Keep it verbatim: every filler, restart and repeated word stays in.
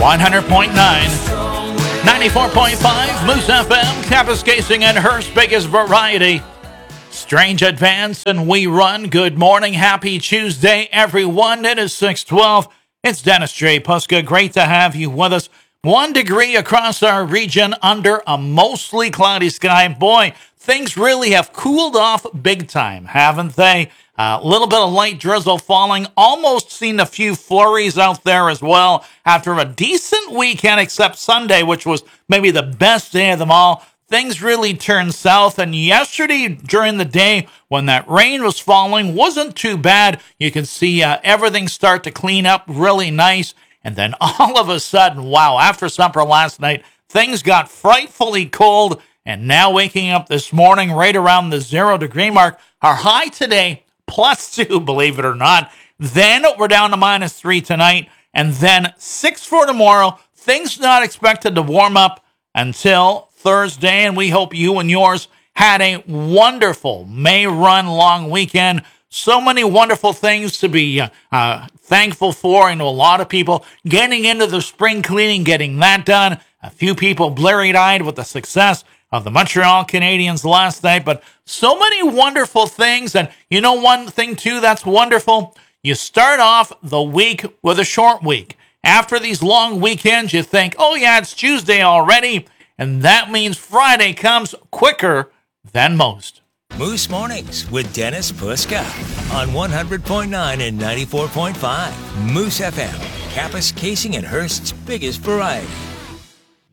one hundred point nine, ninety-four point five, Moose F M, Campus Casing and Hearst's biggest variety. Strange Advance and we run. Good morning. Happy Tuesday, everyone. It is six twelve. It's Dennis J. Puska. Great to have you with us. One degree across our region under a mostly cloudy sky. Boy, things really have cooled off big time, haven't they? A uh, little bit of light drizzle falling. Almost seen a few flurries out there as well after a decent weekend, except Sunday, which was maybe the best day of them all. Things really turned south, and yesterday during the day when that rain was falling wasn't too bad. You can see uh, everything start to clean up really nice, and then all of a sudden, wow, after supper last night, things got frightfully cold, and now waking up this morning right around the zero degree mark. Our high today, plus two, believe it or not. Then we're down to minus three tonight, and then six for tomorrow. Things not expected to warm up until Thursday, and we hope you and yours had a wonderful May run long weekend. So many wonderful things to be uh, uh, thankful for. I know a lot of people getting into the spring cleaning, getting that done. A few people blurry-eyed with the success of the Montreal Canadiens last night, but so many wonderful things. And you know one thing, too, that's wonderful? You start off the week with a short week. After these long weekends, you think, oh, yeah, it's Tuesday already. And that means Friday comes quicker than most. Moose Mornings with Dennis Puska on one hundred point nine and ninety-four point five. Moose F M, Campus Casing and Hearst's biggest variety.